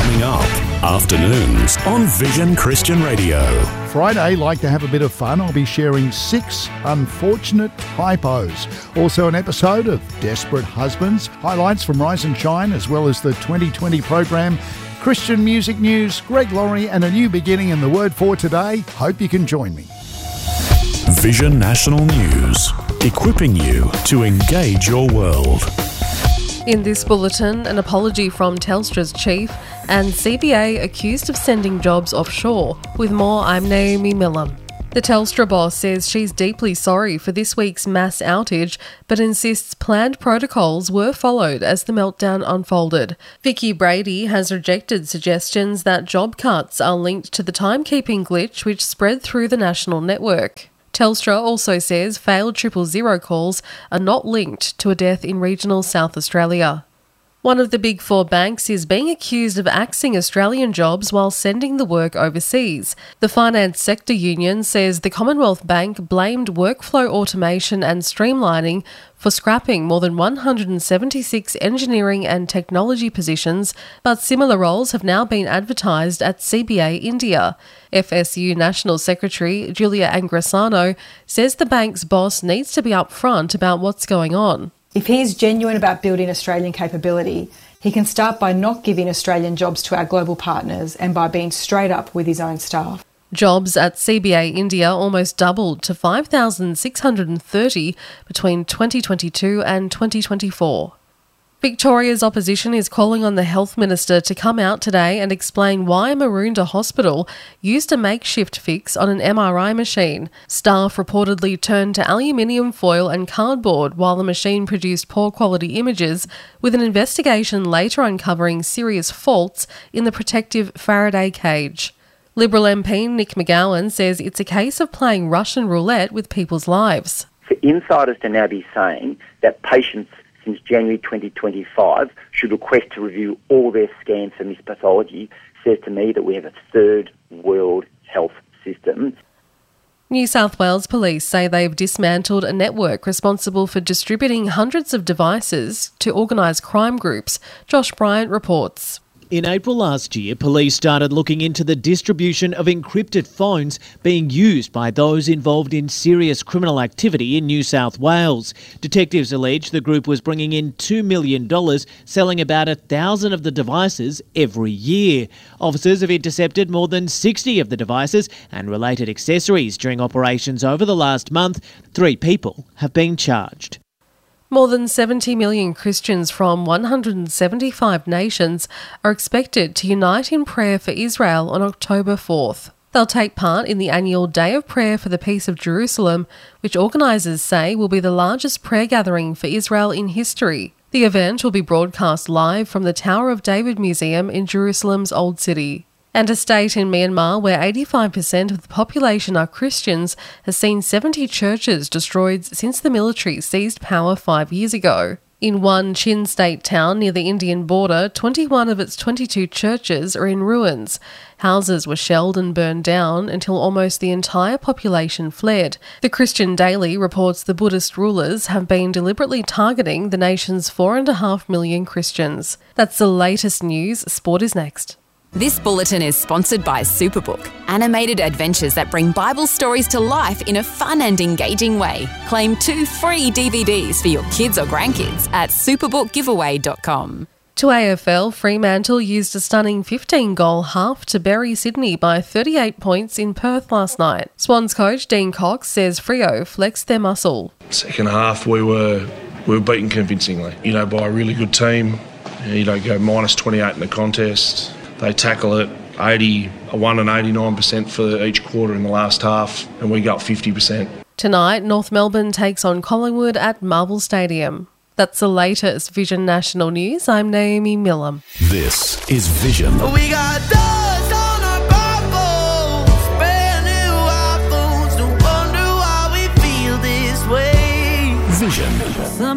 Coming up, afternoons on Vision Christian Radio. Friday, like to have a bit of fun. I'll be sharing 6 unfortunate typos. Also an episode of Desperate Husbands, highlights from Rise and Shine, as well as the 2020 program, Christian music news, Greg Laurie, and a new beginning in the Word for today. Hope you can join me. Vision National News, equipping you to engage your world. In this bulletin, an apology from Telstra's chief and CBA accused of sending jobs offshore. With more, I'm Naomi Millam. The Telstra boss says she's deeply sorry for this week's mass outage, but insists planned protocols were followed as the meltdown unfolded. Vicky Brady has rejected suggestions that job cuts are linked to the timekeeping glitch which spread through the national network. Telstra also says failed 000 calls are not linked to a death in regional South Australia. One of the big 4 banks is being accused of axing Australian jobs while sending the work overseas. The Finance Sector Union says the Commonwealth Bank blamed workflow automation and streamlining for scrapping more than 176 engineering and technology positions, but similar roles have now been advertised at CBA India. FSU National Secretary Julia Angrisano says the bank's boss needs to be upfront about what's going on. If he's genuine about building Australian capability, he can start by not giving Australian jobs to our global partners and by being straight up with his own staff. Jobs at CBA India almost doubled to 5,630 between 2022 and 2024. Victoria's opposition is calling on the Health Minister to come out today and explain why Maroondah Hospital used a makeshift fix on an MRI machine. Staff reportedly turned to aluminium foil and cardboard while the machine produced poor quality images, with an investigation later uncovering serious faults in the protective Faraday cage. Liberal MP Nick McGowan says it's a case of playing Russian roulette with people's lives. For insiders to now be saying that patients since January 2025 should request to review all their scans for mispathology says to me that we have a third world health system. New South Wales Police say they've dismantled a network responsible for distributing hundreds of devices to organised crime groups. Josh Bryant reports. In April last year, police started looking into the distribution of encrypted phones being used by those involved in serious criminal activity in New South Wales. Detectives allege the group was bringing in $2 million, selling about 1,000 of the devices every year. Officers have intercepted more than 60 of the devices and related accessories during operations over the last month. 3 people have been charged. More than 70 million Christians from 175 nations are expected to unite in prayer for Israel on October 4th. They'll take part in the annual Day of Prayer for the Peace of Jerusalem, which organisers say will be the largest prayer gathering for Israel in history. The event will be broadcast live from the Tower of David Museum in Jerusalem's Old City. And a state in Myanmar where 85% of the population are Christians has seen 70 churches destroyed since the military seized power 5 years ago. In one Chin state town near the Indian border, 21 of its 22 churches are in ruins. Houses were shelled and burned down until almost the entire population fled. The Christian Daily reports the Buddhist rulers have been deliberately targeting the nation's 4.5 million Christians. That's the latest news. Sport is next. This bulletin is sponsored by Superbook, animated adventures that bring Bible stories to life in a fun and engaging way. Claim 2 free DVDs for your kids or grandkids at superbookgiveaway.com. To AFL, Fremantle used a stunning 15-goal half to bury Sydney by 38 points in Perth last night. Swans coach Dean Cox says Freo flexed their muscle. Second half, we were beaten convincingly. By a really good team. You don't go minus 28 in the contest. They tackle it 81 and 89% for each quarter in the last half, and we got 50%. Tonight, North Melbourne takes on Collingwood at Marvel Stadium. That's the latest Vision National News. I'm Naomi Millam. This is Vision. We got dust on our Bibles, brand new iPhones, no wonder why we feel this way. Vision.